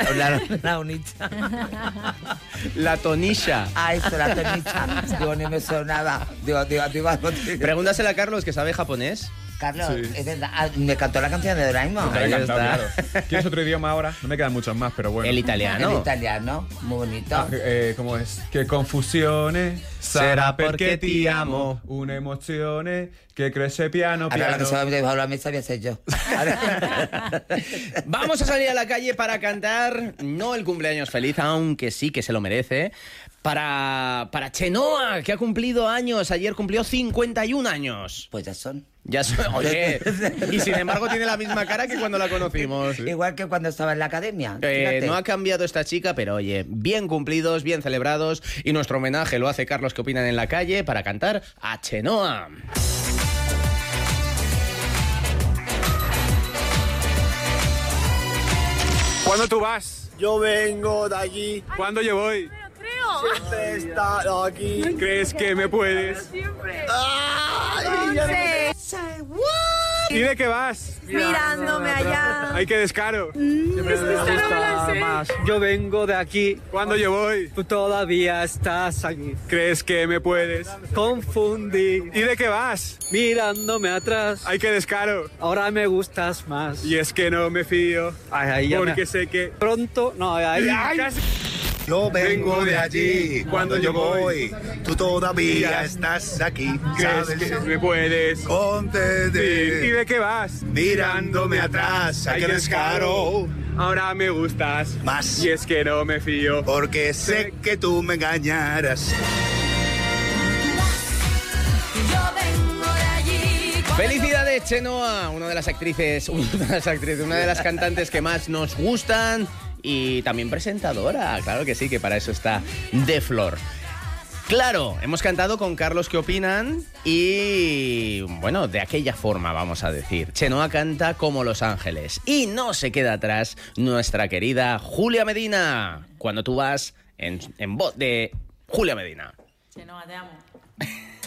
La unicha. La tonilla. Ah, eso, la tonicha. Digo, ni me sonaba. Digo, Pregúntasela a Carlos, que sabe japonés. Carlos, Sí. es verdad. Me cantó la canción de Doraemon. Ahí está. Claro. ¿Quieres otro idioma ahora? No me quedan muchos más, pero bueno. El italiano. El italiano, muy bonito. ¿Cómo es? Che confusione Sarà perché ti amo. Un'emozione che cresce piano Ahora la piano. que se va a debajo de la mesa voy a ser yo. Vamos a salir a la calle para cantar, no el cumpleaños feliz, aunque sí que se lo merece, para Chenoa, que ha cumplido años. Ayer cumplió 51 años. Pues ya son. Ya oye, y sin embargo tiene la misma cara que cuando la conocimos. Igual que cuando estaba en la academia. Fíjate. No ha cambiado esta chica, pero oye, bien cumplidos, bien celebrados, y nuestro homenaje lo hace Carlos, que opinan en la calle, para cantar a Chenoa. ¿Cuándo tú vas? Yo vengo de allí, ¿Cuándo yo voy? siempre he estado aquí. ¿Crees que me puedes? ¡Ay, ya no me- ¿Y de qué vas? Mirándome allá. ¡Ay, qué descaro! Yo vengo de aquí, ¿Cuándo yo voy? tú todavía estás aquí. ¿Crees que me puedes? Confundí, ¿Y de qué vas? mirándome atrás. ¡Ay, qué descaro! Ahora me gustas más. Y es que no me fío, Ay, ya porque me- sé que... Pronto, no, ay, ay. Casi- Yo vengo de allí, Cuando yo voy, tú todavía estás aquí, ¿Crees que me puedes? Ponte Sí. ¿Y de qué vas? mirándome atrás, Ay, ay, qué descaro, Ahora me gustas más, y es que no me fío. porque sé que tú me engañarás. Felicidades, Chenoa, una de las actrices, una de las cantantes que más nos gustan, y también presentadora, claro que sí, que para eso está de flor. Claro, hemos cantado con Carlos, ¿qué opinan? Y bueno, de aquella forma, vamos a decir. Chenoa canta como Los Ángeles. Y no se queda atrás nuestra querida Julia Medina, cuando tú vas en voz de Julia Medina. Chenoa, te amo.